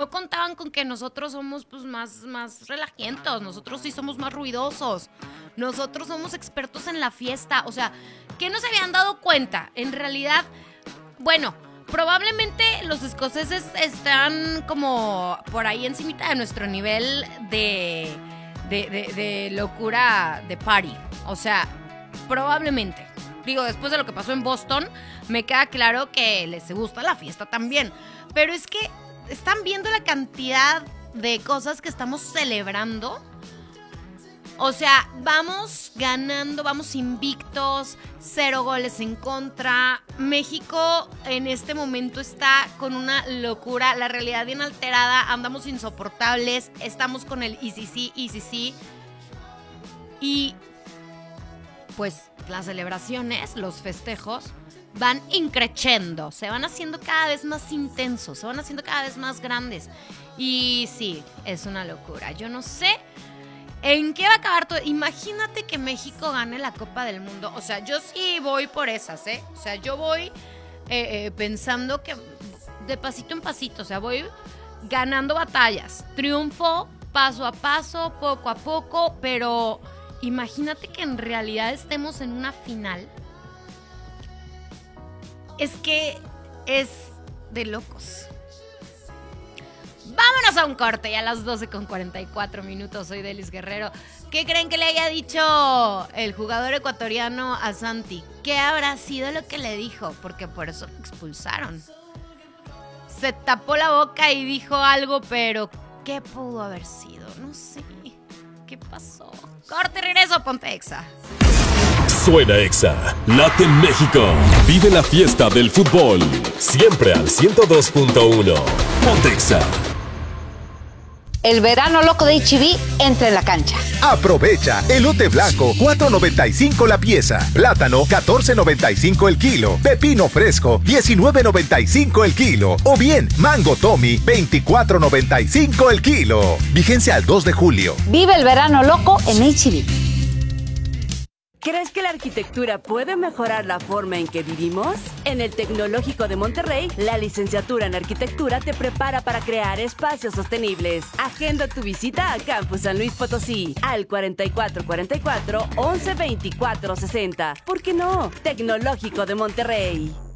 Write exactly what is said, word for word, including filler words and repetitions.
no contaban con que nosotros somos pues más, más relajientos, nosotros sí somos más ruidosos, nosotros somos expertos en la fiesta, o sea, ¿qué no se habían dado cuenta? En realidad, bueno, probablemente los escoceses están como por ahí encimita de nuestro nivel de, de, de, de locura de party, o sea, probablemente. Digo, después de lo que pasó en Boston, me queda claro que les gusta la fiesta también. Pero es que están viendo la cantidad de cosas que estamos celebrando. O sea, vamos ganando, vamos invictos, cero goles en contra. México en este momento está con una locura, la realidad bien alterada, andamos insoportables, estamos con el I C C, I C C. Y pues las celebraciones, los festejos, van increciendo, se van haciendo cada vez más intensos, se van haciendo cada vez más grandes. Y sí, es una locura. Yo no sé en qué va a acabar todo. Imagínate que México gane la Copa del Mundo. O sea, yo sí voy por esas, ¿eh? O sea, yo voy eh, eh, pensando que de pasito en pasito, o sea, voy ganando batallas. Triunfo paso a paso, poco a poco, pero imagínate que en realidad estemos en una final. Es que es de locos. Vámonos a un corte, ya a las doce con cuarenta y cuatro minutos. Soy Delis Guerrero. ¿Qué creen que le haya dicho el jugador ecuatoriano a Santi? ¿Qué habrá sido lo que le dijo? Porque por eso lo expulsaron. Se tapó la boca y dijo algo, pero ¿qué pudo haber sido? No sé. ¿Qué pasó? Corte, regreso, ponte Exa. Suena Exa, late en México. Vive la fiesta del fútbol. Siempre al ciento dos punto uno. Ponte Exa. El verano loco de H E B entra en la cancha. Aprovecha elote blanco cuatro noventa y cinco la pieza, plátano catorce noventa y cinco el kilo, pepino fresco diecinueve noventa y cinco el kilo o bien mango Tommy veinticuatro noventa y cinco el kilo. Vigencia al dos de julio. Vive el verano loco en H E B. ¿Crees que la arquitectura puede mejorar la forma en que vivimos? En el Tecnológico de Monterrey, la licenciatura en arquitectura te prepara para crear espacios sostenibles. Agenda tu visita a Campus San Luis Potosí al cuarenta y cuatro cuarenta y cuatro, once veinticuatro sesenta. ¿Por qué no? Tecnológico de Monterrey.